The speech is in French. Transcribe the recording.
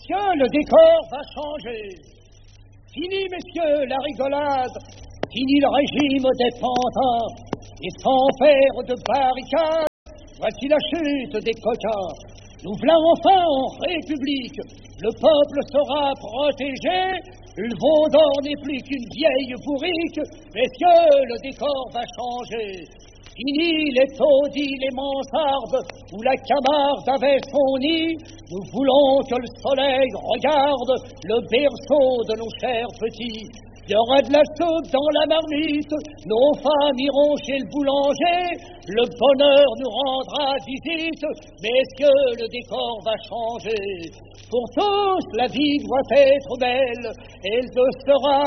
Messieurs, le décor va changer. Fini, messieurs, la rigolade. Fini le régime des pantins. Et sans faire de barricades, voici la chute des quotas. Nous voilà enfin en République. Le peuple sera protégé. Le veau d'or n'est plus qu'une vieille bourrique. Messieurs, le décor va changer. Fini les taudis, les mansardes, où la Camarde avait son nid. Nous voulons que le soleil regarde le berceau de nos chers petits. Il y aura de la soupe dans la marmite, nos femmes iront chez le boulanger, le bonheur nous rendra visite, messieurs, le décor va changer. Pour tous, la vie doit être belle, elle ne sera